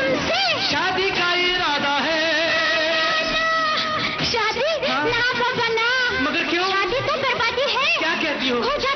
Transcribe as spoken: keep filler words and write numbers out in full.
तुमसे शादी का इरादा है। शादी? हाँ? ना बाबा ना। मगर क्यों? शादी तो बर्बादी है। क्या कहती हो? हो जा